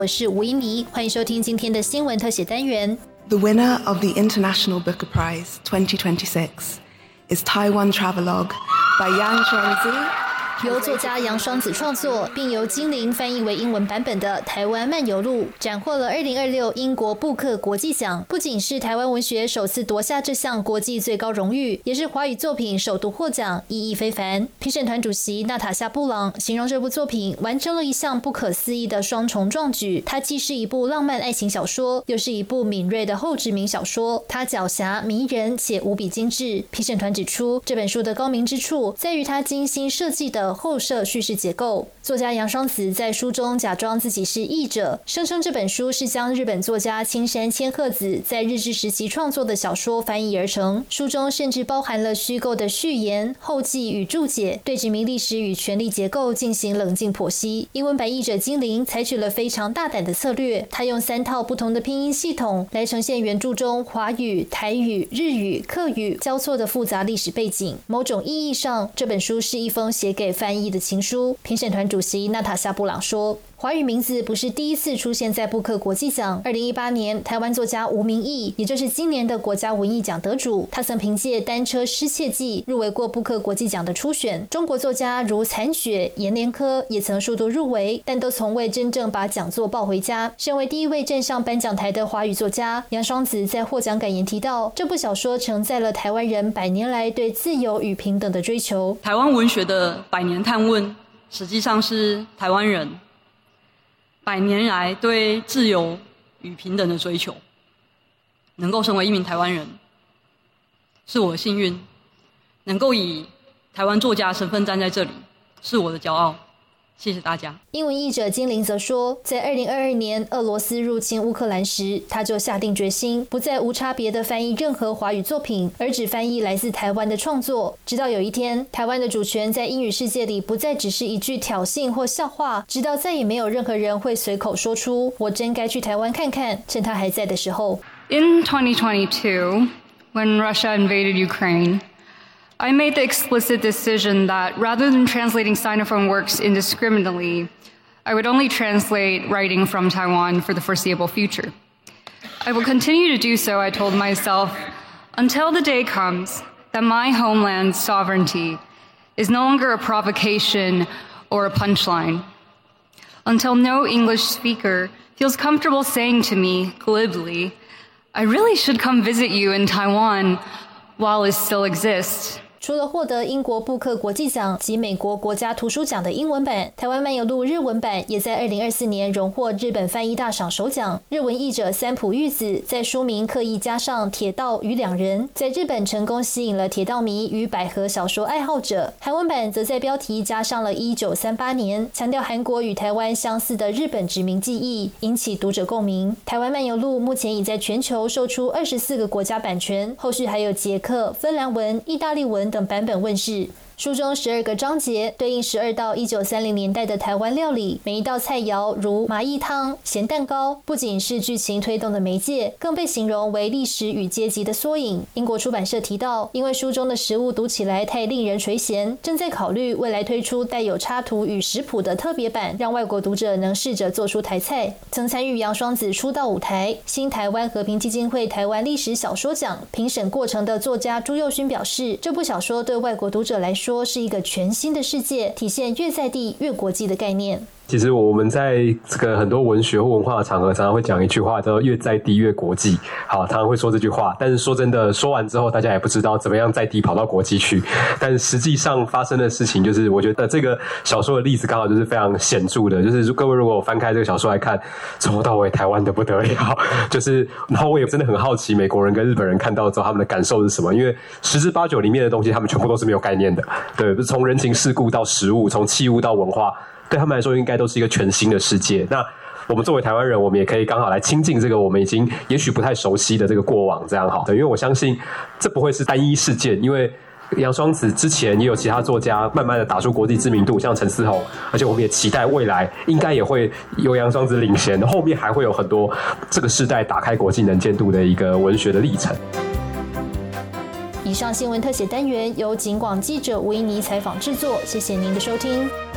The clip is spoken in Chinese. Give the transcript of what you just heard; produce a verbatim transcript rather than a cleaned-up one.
我是吴依妮，欢迎收听今天的新闻特写单元。 The winner of the International Booker Prize twenty twenty-six is Taiwan Travelogue by Yang Shuangzi， 由作家杨双子创作，并由精灵翻译为英文版本的《台湾漫游录》斩获了二零二六英国布克国际奖，不仅是台湾文学首次夺下这项国际最高荣誉，也是华语作品首度获奖，意义非凡。评审团主席娜塔夏布朗形容这部作品完成了一项不可思议的双重壮举，它既是一部浪漫爱情小说，又是一部敏锐的后殖民小说，它狡黠迷人且无比精致。评审团指出，这本书的高明之处在于它精心设计的后设叙事结构。作家杨双子在书中假装自己是译者，声称这本书是将日本作家青山千鹤子在日治时期创作的小说翻译而成。书中甚至包含了虚构的序言、后记与注解，对殖民历史与权力结构进行冷静剖析。英文版译者精灵采取了非常大胆的策略，他用三套不同的拼音系统来呈现原著中华语、台语、日语、客语交错的复杂历史背景。某种意义上，这本书是一封写给翻译的情书。评审团主席娜塔夏布朗说，华语名字不是第一次出现在布克国际奖。二零一八年，台湾作家吴明益，也就是今年的国家文艺奖得主，他曾凭借《单车失窃记》入围过布克国际奖的初选。中国作家如残雪、阎连科也曾数度入围，但都从未真正把讲座抱回家。身为第一位站上颁奖台的华语作家，杨双子在获奖感言提到，这部小说承载了台湾人百年来对自由与平等的追求。 台湾文学的百年探问，实际上是台湾人百年来对自由与平等的追求。能够成为一名台湾人，是我的幸运；能够以台湾作家身份站在这里，是我的骄傲。谢谢大家。 英文译者精灵则说，在二零二二年俄罗斯入侵乌克兰时，他就下定决心不再无差别地翻译任何华语作品，而只翻译来自台湾的创作。直到有一天，台湾的主权在英语世界里不再只是一句挑衅或笑话，直到再也没有任何人会随口说出我真该去台湾看看，趁他还在的时候。 In twenty twenty-two, when Russia invaded Ukraine, I made the explicit decision that rather than translating Sinophone works indiscriminately, I would only translate writing from Taiwan for the foreseeable future. I will continue to do so, I told myself, until the day comes that my homeland's sovereignty is no longer a provocation or a punchline. Until no English speaker feels comfortable saying to me glibly, I really should come visit you in Taiwan while it still exists. 除了获得英国布克国际奖及美国国家图书奖的英文版，台湾漫游录日文版也在二零二四年荣获日本翻译大赏首奖。日文译者三浦裕子在书名刻意加上铁道与两人，在日本成功吸引了铁道迷与百合小说爱好者。韩文版则在标题加上了一九三八年，强调韩国与台湾相似的日本殖民记忆，引起读者共鸣。台湾漫游录目前已在全球售出二十四个国家版权，后续还有捷克、芬兰文、意大利文等版本问世。书中十二个章节对应十二道一九三零年代的台湾料理，每一道菜肴如麻薏汤、咸蛋糕，不仅是剧情推动的媒介，更被形容为历史与阶级的缩影。英国出版社提到，因为书中的食物读起来太令人垂涎，正在考虑未来推出带有插图与食谱的特别版，让外国读者能试着做出台菜。曾参与杨双子出道舞台新台湾和平基金会台湾历史小说奖评审过程的作家朱佑勋表示，这部小说对外国读者来说是一个全新的世界，体现越在地越国际的概念。 其实我们在这个很多文学或文化的场合常常会讲一句话叫做越在地越国际。好，常常会说这句话，但是说真的，说完之后大家也不知道怎么样在地跑到国际去。但实际上发生的事情就是，我觉得这个小说的例子刚好就是非常显著的，就是各位如果翻开这个小说来看，从头到尾台湾的不得了，就是然后我也真的很好奇美国人跟日本人看到之后他们的感受是什么，因为十之八九里面的东西他们全部都是没有概念的，对，从人情世故到食物，从器物到文化，对他们来说应该都是一个全新的世界。那我们作为台湾人，我们也可以刚好来亲近这个我们已经也许不太熟悉的这个过往，这样好。对，因为我相信这不会是单一事件，因为杨双子之前也有其他作家慢慢的打出国际知名度，像陈思宏，而且我们也期待未来应该也会由杨双子领衔，后面还会有很多这个世代打开国际能见度的一个文学的历程。 以上新闻特写单元由警广记者吴依妮采访制作，谢谢您的收听。